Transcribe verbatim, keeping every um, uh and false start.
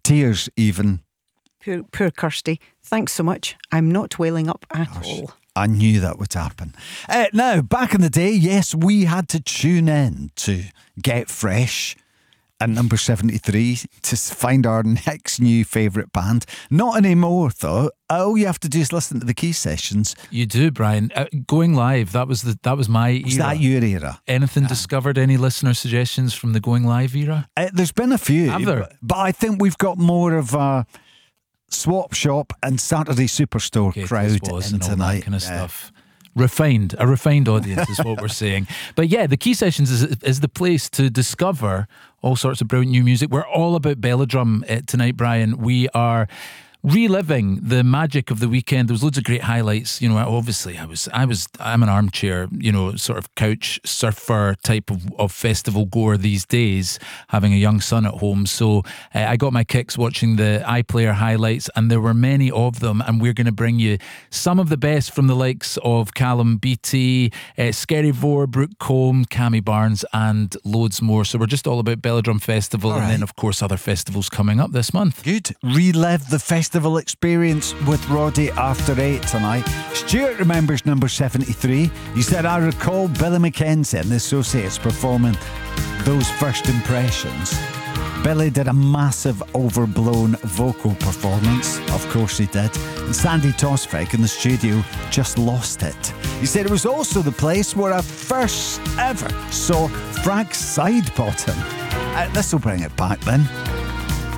tears even. Poor, poor Kirsty. Thanks so much. I'm not wailing up at Gosh, all. I knew that would happen. Uh, now, back in the day, yes, we had to tune in to Get Fresh at number seventy-three to find our next new favourite band. Not anymore, though. All you have to do is listen to the key sessions. You do, Brian. Uh, going live, that was the that was my era. Was that your era? Anything discovered? Any listener suggestions from the Going Live era? Uh, there's been a few. Have there? But, but I think we've got more of a Swap Shop and Saturday Superstore Okay, crowd was in and all tonight. that kind of Uh, stuff. Refined, a refined audience is what we're saying. But yeah, the Key Sessions is is the place to discover all sorts of brilliant new music. We're all about Bellydrum uh, tonight, Brian. We are reliving the magic of the weekend. There was loads of great highlights. You know, obviously I was, I was, I'm an armchair, you know, sort of couch surfer type of, of festival goer these days, having a young son at home. So uh, I got my kicks watching the iPlayer highlights, and there were many of them. And we're going to bring you some of the best from the likes of Callum Beattie, uh, Scary Vore, Brooke Combe, Cammy Barnes, and loads more. So we're just all about Bellydrum Festival, All and right. then of course other festivals coming up this month. Good. Relive the festival experience with Roddy after eight tonight. Stuart remembers number seventy-three. He said, I recall Billy Mackenzie and the Associates performing those first impressions. Billy did a massive overblown vocal performance. Of course he did. And Sandy Tosvig in the studio just lost it. He said it was also the place where I first ever saw Frank Sidebottom. Uh, this will bring it back then.